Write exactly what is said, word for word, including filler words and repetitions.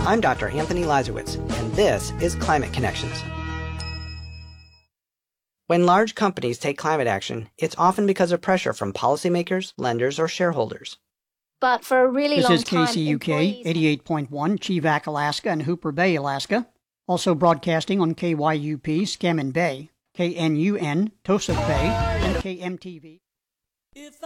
I'm Doctor Anthony Leisowitz, and this is Climate Connections. When large companies take climate action, it's often because of pressure from policymakers, lenders, or shareholders. But for a really this long is time, K C U K, eighty-eight point one, Chivak, Alaska, and Hooper Bay, Alaska. Also broadcasting on K Y U P, Scammon Bay, K N U N, Tosuk Bay, and K M T V. If